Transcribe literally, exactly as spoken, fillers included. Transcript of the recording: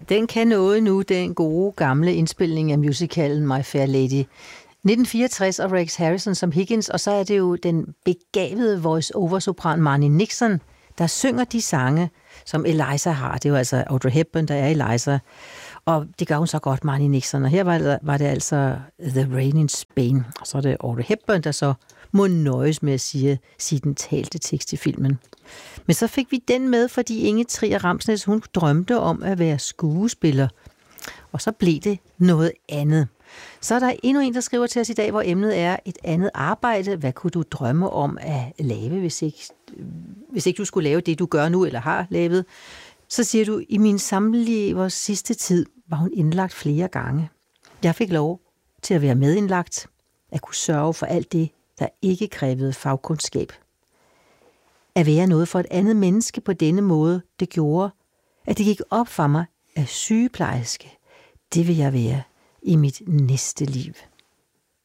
Den kan noget nu, den gode gamle indspilning af musicalen My Fair Lady. nitten fireogtres og Rex Harrison som Higgins, og så er det jo den begavede voice-over-sopran Marni Nixon, der synger de sange, som Eliza har. Det er jo altså Audrey Hepburn, der er Eliza. Og det gør hun så godt, Marni Nixon. Og her var det, var det altså The Rain in Spain. Og så er det Audrey Hepburn, der så må nøjes med at sige, sige den talte tekst i filmen. Men så fik vi den med, fordi Inge Trier Ramsnes, hun drømte om at være skuespiller. Og så blev det noget andet. Så er der endnu en, der skriver til os i dag, hvor emnet er et andet arbejde. Hvad kunne du drømme om at lave, hvis ikke, hvis ikke du skulle lave det, du gør nu eller har lavet? Så siger du, i min samlevers sidste tid var hun indlagt flere gange. Jeg fik lov til at være medindlagt, at kunne sørge for alt det, der ikke krævede fagkundskab. At være noget for et andet menneske på denne måde, det gjorde, at det gik op for mig, at sygeplejerske, det vil jeg være i mit næste liv.